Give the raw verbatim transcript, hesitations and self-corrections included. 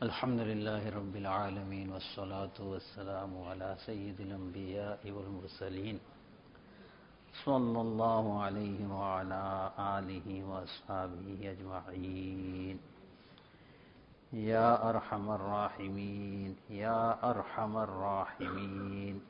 अल्हम्दुलिल्लाहि रब्बिल आलमीन वस्सलातु वस्सलामु अला सय्यिदिल अंबियाइ वल मुरसलीन सल्लल्लाहु अलैहि व अला आलिहि व अस्हाबिहि अजमईन। या अरहमर राहिमीन या अरहमर राहिमीन